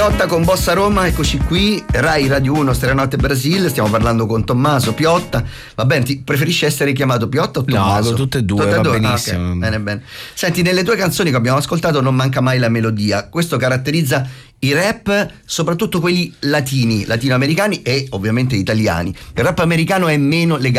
Piotta con Bossa Roma, eccoci qui, Rai Radio 1, Stereonotte Brasil, stiamo parlando con Tommaso Piotta. Va bene, ti preferisci essere chiamato Piotta o Tommaso? No, tutte e due, va benissimo. Okay, bene, bene. Senti, nelle tue canzoni che abbiamo ascoltato non manca mai la melodia, questo caratterizza i rap, soprattutto quelli latini, latinoamericani e ovviamente italiani. Il rap americano è meno legato